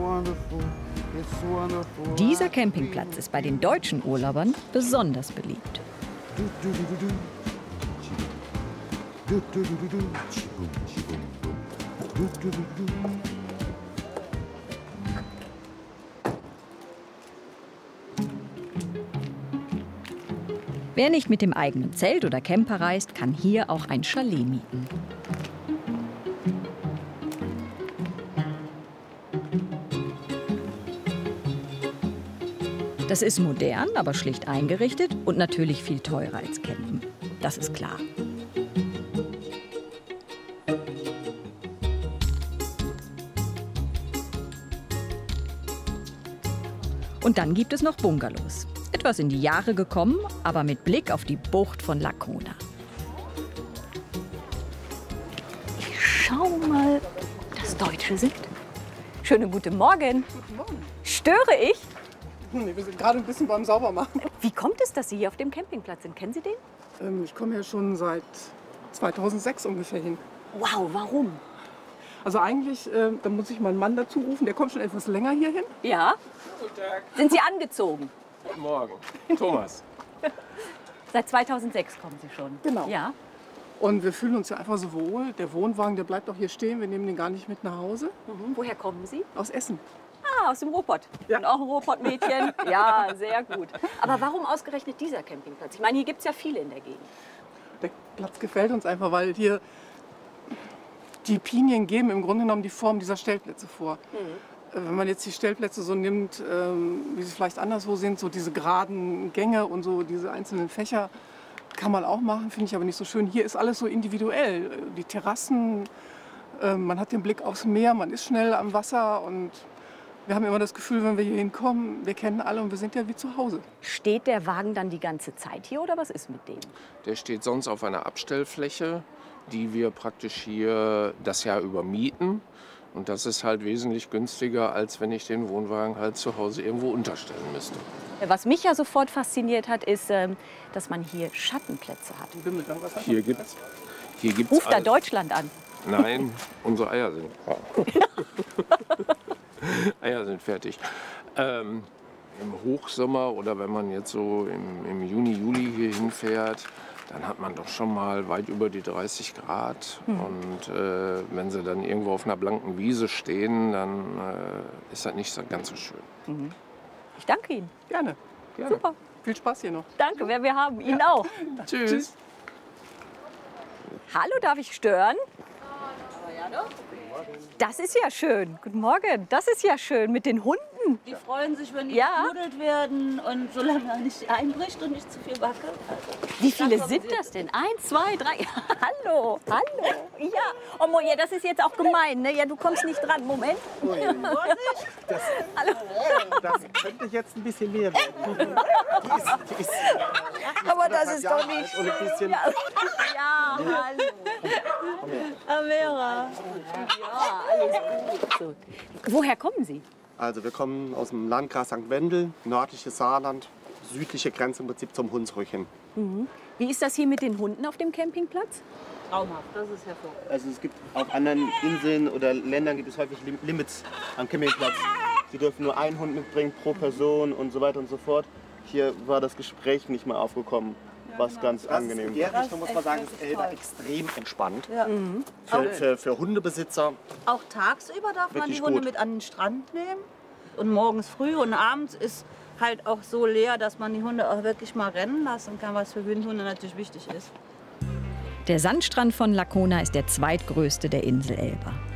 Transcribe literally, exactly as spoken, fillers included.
Dieser Campingplatz ist bei den deutschen Urlaubern besonders beliebt. Wer nicht mit dem eigenen Zelt oder Camper reist, kann hier auch ein Chalet mieten. Das ist modern, aber schlicht eingerichtet und natürlich viel teurer als Campen. Das ist klar. Und dann gibt es noch Bungalows. Etwas in die Jahre gekommen, aber mit Blick auf die Bucht von Lacona. Ich schau mal, ob das Deutsche sind. Schönen guten Morgen. Guten Morgen. Störe ich? Nee, wir sind gerade ein bisschen beim Saubermachen. Wie kommt es, dass Sie hier auf dem Campingplatz sind? Kennen Sie den? Ähm, ich komme ja schon seit zweitausendsechs ungefähr hin. Wow, warum? Also eigentlich, äh, da muss ich meinen Mann dazu rufen, der kommt schon etwas länger hier hin. Ja. Guten Tag. Sind Sie angezogen? Guten Morgen. Thomas. Seit zweitausendsechs kommen Sie schon. Genau. Ja. Und wir fühlen uns ja einfach so wohl. Der Wohnwagen, der bleibt auch hier stehen. Wir nehmen den gar nicht mit nach Hause. Mhm. Woher kommen Sie? Aus Essen. Ah, aus dem Ruhrpott. Ja. Und auch ein Ruhrpott-Mädchen. Ja, sehr gut. Aber warum ausgerechnet dieser Campingplatz? Ich meine, hier gibt es ja viele in der Gegend. Der Platz gefällt uns einfach, weil hier die Pinien geben im Grunde genommen die Form dieser Stellplätze vor. Mhm. Wenn man jetzt die Stellplätze so nimmt, ähm, wie sie vielleicht anderswo sind, so diese geraden Gänge und so diese einzelnen Fächer, kann man auch machen, finde ich aber nicht so schön. Hier ist alles so individuell. Die Terrassen, äh, man hat den Blick aufs Meer, man ist schnell am Wasser und wir haben immer das Gefühl, wenn wir hier hinkommen, wir kennen alle und wir sind ja wie zu Hause. Steht der Wagen dann die ganze Zeit hier oder was ist mit dem? Der steht sonst auf einer Abstellfläche, die wir praktisch hier das Jahr über mieten. Und das ist halt wesentlich günstiger, als wenn ich den Wohnwagen halt zu Hause irgendwo unterstellen müsste. Was mich ja sofort fasziniert hat, ist, dass man hier Schattenplätze hat. Hier gibt es hier gibt's Ruft da alles. Deutschland an? Nein, unsere Eier sind Eier sind fertig. Ähm, Im Hochsommer oder wenn man jetzt so im, im Juni, Juli hier hinfährt, dann hat man doch schon mal weit über die dreißig Grad. Hm. Und äh, wenn sie dann irgendwo auf einer blanken Wiese stehen, dann äh, ist das nicht so ganz so schön. Mhm. Ich danke Ihnen. Gerne. Gerne. Super. Viel Spaß hier noch. Danke, wer wir haben. Ihnen auch. Tschüss. Tschüss. Hallo, darf ich stören? Das ist ja schön. Guten Morgen. Das ist ja schön mit den Hunden. Die freuen sich, wenn die Ja. geknuddelt werden und solange er nicht einbricht und nicht zu viel wackelt. Wie viele sind das denn? Eins, zwei, drei. Hallo, hallo. Ja. Oh, Mo, ja, das ist jetzt auch gemein, ne? Ja, du kommst nicht dran. Moment. Vorsicht! Das, Hallo. das könnte jetzt ein bisschen mehr werden. Die ist, die ist Aber das ist doch Jahre nicht alt und ein bisschen. Ja, ja, hallo. Amira. Ja, alles gut. So. Woher kommen Sie? Also wir kommen aus dem Landkreis Sankt Wendel, nördliches Saarland, südliche Grenze im Prinzip zum Hunsrück hin. Mhm. Wie ist das hier mit den Hunden auf dem Campingplatz? Traumhaft, das ist hervorragend. Also es gibt auf anderen Inseln oder Ländern gibt es häufig Lim- Limits am Campingplatz. Sie dürfen nur einen Hund mitbringen pro Person und so weiter und so fort. Hier war das Gespräch nicht mehr aufgekommen, was ganz angenehm In der war. Richtung muss man sagen, ist Elba extrem entspannt. Ja. Für, für, für Hundebesitzer Auch tagsüber darf man Wirklich die Hunde gut. mit an den Strand nehmen. Und morgens früh und abends ist halt auch so leer, dass man die Hunde auch wirklich mal rennen lassen kann, was für Windhunde natürlich wichtig ist. Der Sandstrand von Lacona ist der zweitgrößte der Insel Elba.